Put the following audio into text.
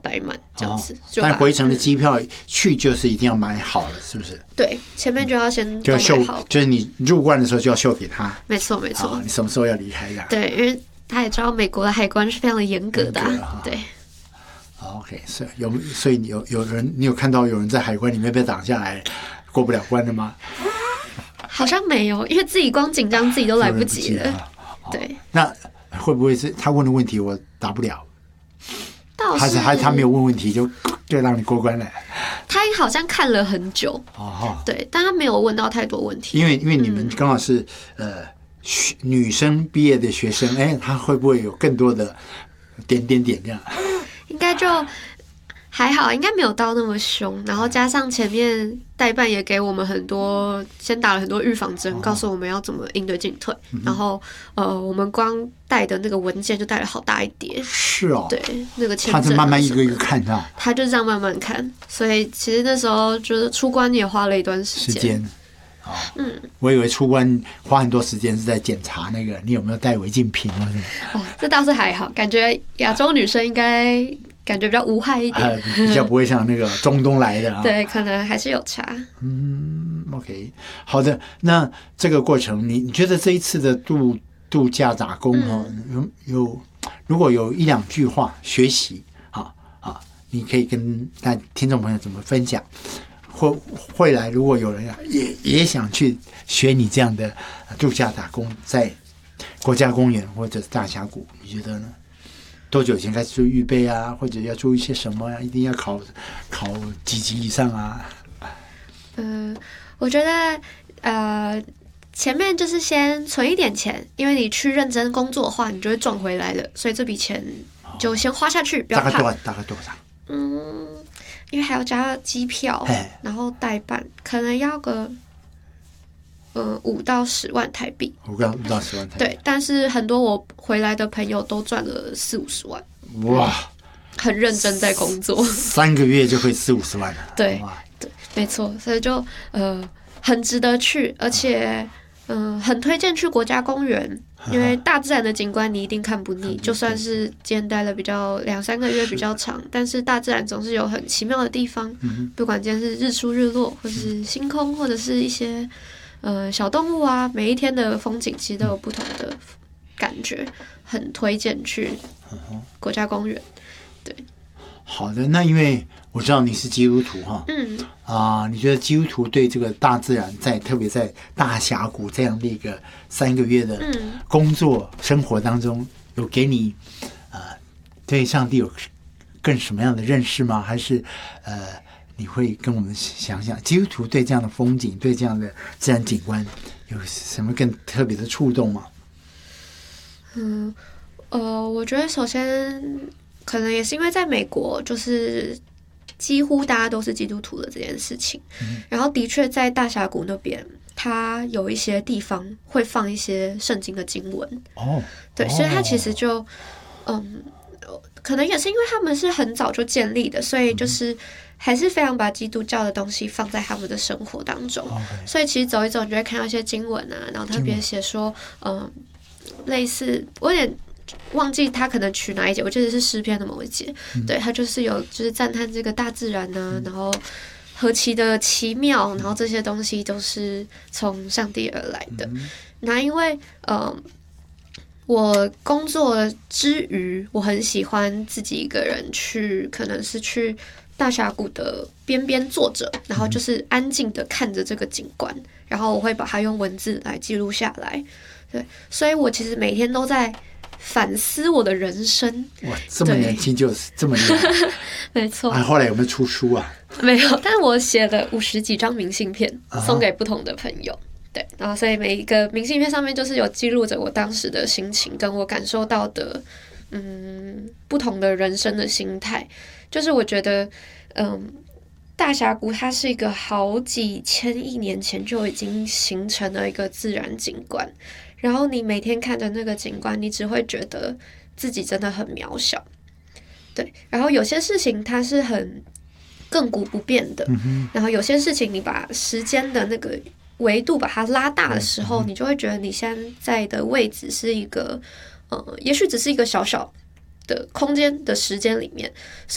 待满这样子。 但回程的机票去就是一定要买好了，是不是？ 对，前面就要先就要秀买好， 就是你入关的时候就要秀给他。 没错没错。 你什么时候要离开的？ 对，因为他也知道美国的海关是非常的严格的、对。 OK， 所以你有看到有人在海关里面被挡下来过不了关的吗？ 好像没有，因为自己光紧张自己都来不及了。对， 那会不会是他问的问题我答不了？ 还是他没有问问题就让你过关了？ 他好像看了很久，对，但他没有问到太多问题。 因为你们刚好是女生毕业的学生，他会不会有更多的点这样？ 应该就还好，应该没有到那么凶。然后加上前面代办也给我们先打了很多预防针，告诉我们要怎么应对进退。然后我们光带的那个文件就带了好大一叠。 是哦， 对，那个签证他是慢慢一个一个看的。 他就这样慢慢看，所以其实那时候就是出关也花了一段时间。我以为出关花很多时间是在检查那个你有没有带违禁品这倒是还好，感觉亚洲女生应该感觉比较无害一点， 比较不会像那个中东来的对，可能还是有差。 OK， 好的。那这个过程，你觉得这一次的度假打工如果有一两句话学习你可以跟听众朋友怎么分享？会来，如果有人也想去学你这样的度假打工，在国家公园或者大峡谷，你觉得呢？多久以前开始做预备啊？或者要做一些什么一定要考几级以上啊？ 我觉得前面就是先存一点钱，因为你去认真工作的话，你就会赚回来了，所以这笔钱就先花下去，不要怕。 大概多少？ 因为还要加机票，然后代办，可能要个5到10万台币。 5到10万台币。 对，但是很多我回来的朋友都赚了40-50万。 哇！ 很认真在工作 ，3个月就会40-50万了。 对，没错，所以就很值得去，而且很推荐去国家公园，因为大自然的景观你一定看不腻，就算是今天待了比较2-3个月比较长，但是大自然总是有很奇妙的地方，不管今天是日出日落，或是星空，或者是一些小动物啊，每一天的风景其实都有不同的感觉，很推荐去国家公园。对，好的，那因为我知道你是基督徒哈，你觉得基督徒对这个大自然，特别在大峡谷这样的一个3个月的工作生活当中，有给你对上帝有更什么样的认识吗？还是你会跟我们想想，基督徒对这样的风景，对这样的自然景观有什么更特别的触动吗？ 我觉得首先可能也是因为在美国，就是几乎大家都是基督徒的这件事情，然后的确在大峡谷那边，它有一些地方会放一些圣经的经文。对，所以它其实就可能也是因为他们是很早就建立的，所以就是还是非常把基督教的东西放在他们的生活当中。所以其实走一走，你就会看到一些经文啊，然后特别写说，类似我有点忘记他可能取哪一节，我记得是诗篇的某一节，对，他就是有就是赞叹这个大自然啊，然后何其的奇妙，然后这些东西都是从上帝而来的。那因为我工作之余，我很喜欢自己一个人去，可能是去大峡谷的边边坐着，然后就是安静的看着这个景观，然后我会把它用文字来记录下来。对，所以我其实每天都在反思我的人生。哇， 这么年轻就这么厉害， 没错。 后来有没有出书啊？ 没有，但我写了50几张明信片，送给不同的朋友。对，然后所以每一个明信片上面就是有记录着我当时的心情，跟我感受到的不同的人生的心态。就是我觉得大峡谷它是一个好几千亿年前就已经形成的一个自然景观，然后你每天看着那个景观，你只会觉得自己真的很渺小。对，然后有些事情它是很亘古不变的，然后有些事情你把时间的那个维度把它拉大的时候，你就会觉得你现在的位置是一个也许只是一个小小的空间的时间里面。